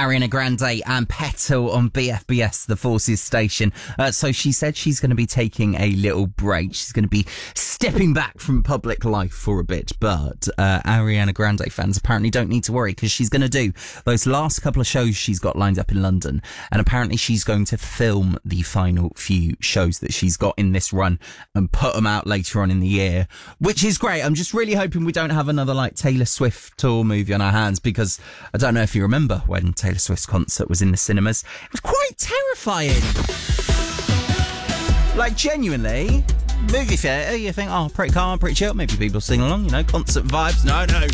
Ariana Grande and Petal on BFBS, the Forces station. So she said she's going to be taking a little break. She's going to be stepping back from public life for a bit. But Ariana Grande fans apparently don't need to worry, because she's going to do those last couple of shows she's got lined up in London. And apparently she's going to film the final few shows that she's got in this run and put them out later on in the year, which is great. I'm just really hoping we don't have another like Taylor Swift tour movie on our hands, because I don't know if you remember when Taylor Swift's concert was in the cinemas. It was quite terrifying. Like, genuinely, movie theatre, you think, oh, pretty calm, pretty chill, maybe people sing along, you know, concert vibes. No.